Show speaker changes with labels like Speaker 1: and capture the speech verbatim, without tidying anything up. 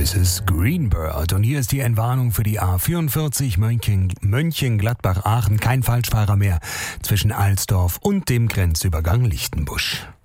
Speaker 1: Misses Greenbird. Und hier ist die Entwarnung für die A vierundvierzig Mönchen, Mönchengladbach-Aachen. Kein Falschfahrer mehr zwischen Alsdorf und dem Grenzübergang Lichtenbusch.